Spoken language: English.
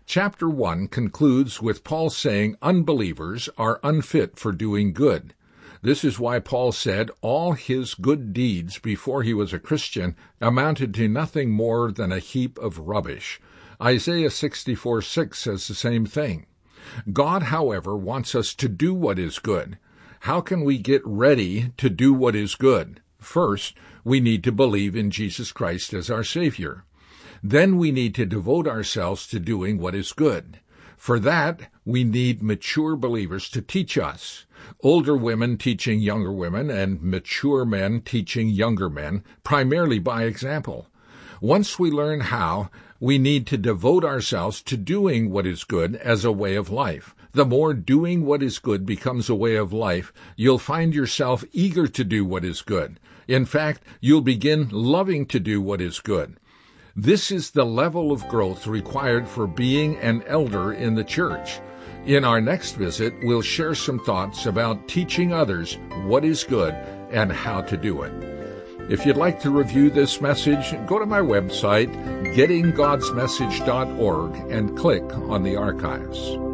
Chapter 1 concludes with Paul saying unbelievers are unfit for doing good. This is why Paul said all his good deeds before he was a Christian amounted to nothing more than a heap of rubbish. Isaiah 64:6 says the same thing. God, however, wants us to do what is good. How can we get ready to do what is good? First, we need to believe in Jesus Christ as our Savior. Then we need to devote ourselves to doing what is good. For that, we need mature believers to teach us. Older women teaching younger women, and mature men teaching younger men, primarily by example. Once we learn how, we need to devote ourselves to doing what is good as a way of life. The more doing what is good becomes a way of life, you'll find yourself eager to do what is good. In fact, you'll begin loving to do what is good. This is the level of growth required for being an elder in the church. In our next visit, we'll share some thoughts about teaching others what is good and how to do it. If you'd like to review this message, go to my website, gettinggodsmessage.org, and click on the archives.